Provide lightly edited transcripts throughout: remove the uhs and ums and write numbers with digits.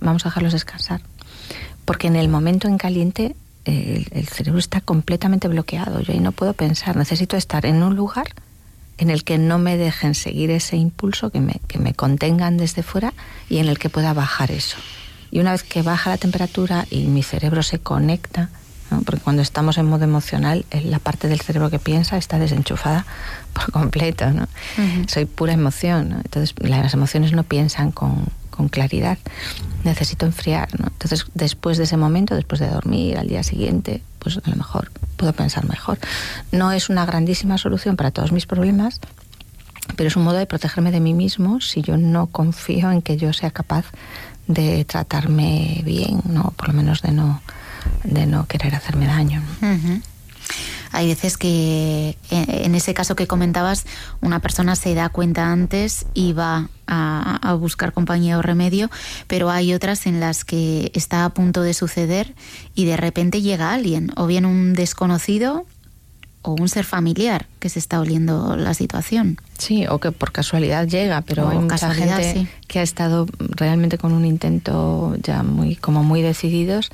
vamos a dejarlos descansar. Porque en el momento en caliente el cerebro está completamente bloqueado. Yo ahí no puedo pensar. Necesito estar en un lugar en el que no me dejen seguir ese impulso, que me contengan desde fuera y en el que pueda bajar eso. Y una vez que baja la temperatura y mi cerebro se conecta, ¿no? Porque cuando estamos en modo emocional, la parte del cerebro que piensa está desenchufada por completo, ¿no? Uh-huh. Soy pura emoción, ¿no? Entonces las emociones no piensan con claridad. Necesito enfriar, ¿no? Entonces, después de ese momento, después de dormir, al día siguiente, pues a lo mejor puedo pensar mejor. No es una grandísima solución para todos mis problemas, pero es un modo de protegerme de mí mismo si yo no confío en que yo sea capaz de tratarme bien, ¿no? Por lo menos de no querer hacerme daño, ¿no? Uh-huh. Hay veces que, en ese caso que comentabas, una persona se da cuenta antes y va a buscar compañía o remedio, pero hay otras en las que está a punto de suceder y de repente llega alguien, o bien un desconocido o un ser familiar que se está oliendo la situación. Sí, o que por casualidad llega, pero hay mucha gente sí, que ha estado realmente con un intento ya muy decididos.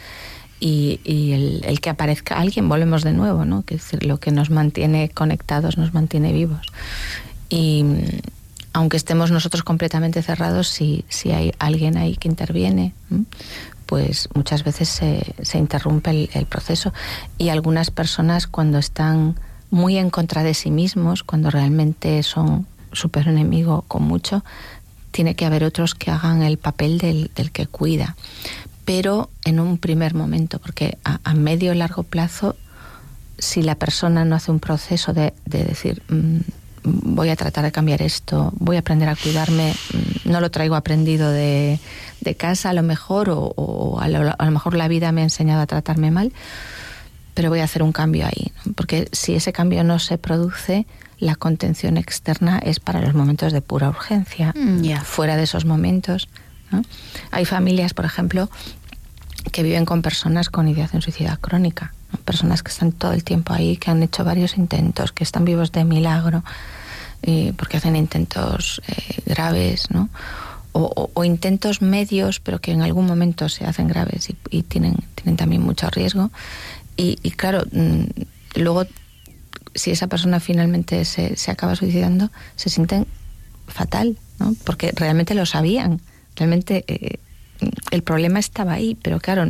Y el que aparezca alguien, volvemos de nuevo, ¿no? Que es lo que nos mantiene conectados, nos mantiene vivos. Y aunque estemos nosotros completamente cerrados, si hay alguien ahí que interviene, pues muchas veces se interrumpe el proceso. Y algunas personas, cuando están muy en contra de sí mismos, cuando realmente son súper enemigo con mucho, tiene que haber otros que hagan el papel del que cuida. Pero en un primer momento, porque a medio y largo plazo, si la persona no hace un proceso de decir, voy a tratar de cambiar esto, voy a aprender a cuidarme, no lo traigo aprendido de casa a lo mejor, o a lo mejor la vida me ha enseñado a tratarme mal, pero voy a hacer un cambio ahí, ¿no? Porque si ese cambio no se produce, la contención externa es para los momentos de pura urgencia. Fuera de esos momentos, ¿no? Hay familias, por ejemplo, que viven con personas con ideación suicida crónica, ¿no? Personas que están todo el tiempo ahí, que han hecho varios intentos, que están vivos de milagro, porque hacen intentos graves, ¿no? O intentos medios, pero que en algún momento se hacen graves y tienen también mucho riesgo. Y claro, luego, si esa persona finalmente se acaba suicidando, se sienten fatal, ¿no? Porque realmente lo sabían. Realmente el problema estaba ahí, pero claro,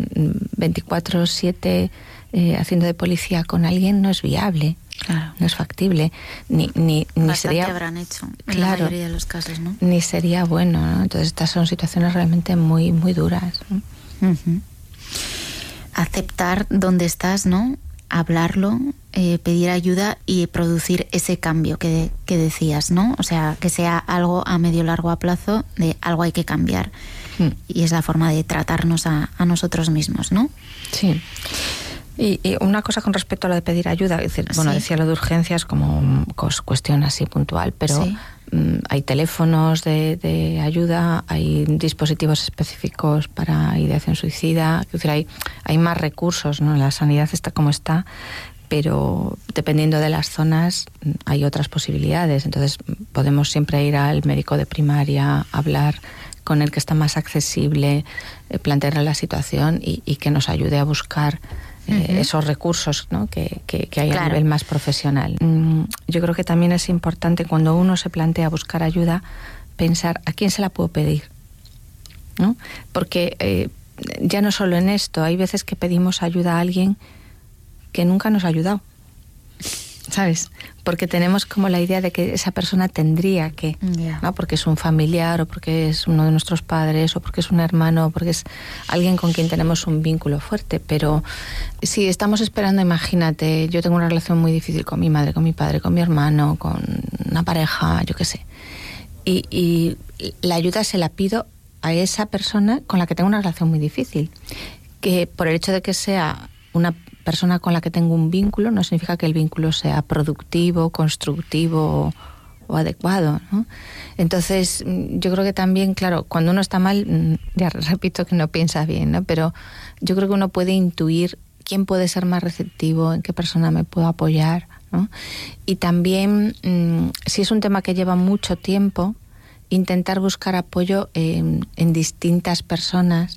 24/7 haciendo de policía con alguien no es viable, claro, no es factible, ni sería, habrán hecho en claro, la mayoría de los casos, ¿no? Ni sería bueno, ¿no? Entonces estas son situaciones realmente muy, muy duras, ¿no? Uh-huh. Aceptar dónde estás, ¿no? Hablarlo, pedir ayuda y producir ese cambio que decías, ¿no? O sea, que sea algo a medio largo plazo, de algo hay que cambiar. Y es la forma de tratarnos a nosotros mismos, ¿no? Sí. Y una cosa con respecto a lo de pedir ayuda, es decir, bueno, decía lo de urgencias como cuestión así puntual, pero sí, hay teléfonos de ayuda, hay dispositivos específicos para ideación suicida, es decir, hay más recursos, ¿no? La sanidad está como está, pero dependiendo de las zonas hay otras posibilidades. Entonces podemos siempre ir al médico de primaria, hablar con el que está más accesible, plantearle la situación y que nos ayude a buscar esos recursos, ¿no? que hay, claro, a nivel más profesional. Yo creo que también es importante, cuando uno se plantea buscar ayuda, pensar a quién se la puedo pedir, ¿no? Porque ya no solo en esto, hay veces que pedimos ayuda a alguien que nunca nos ha ayudado, ¿sabes? Porque tenemos como la idea de que esa persona tendría que, ¿no? Porque es un familiar, o porque es uno de nuestros padres, o porque es un hermano, o porque es alguien con quien tenemos un vínculo fuerte. Pero si estamos esperando, imagínate, yo tengo una relación muy difícil con mi madre, con mi padre, con mi hermano, con una pareja, yo qué sé. Y la ayuda se la pido a esa persona con la que tengo una relación muy difícil. Que por el hecho de que sea una persona con la que tengo un vínculo no significa que el vínculo sea productivo, constructivo o adecuado, ¿no? Entonces yo creo que también, claro, cuando uno está mal, ya repito que no piensa bien, ¿no? Pero yo creo que uno puede intuir quién puede ser más receptivo, en qué persona me puedo apoyar, ¿no? Y también, si es un tema que lleva mucho tiempo, intentar buscar apoyo en distintas personas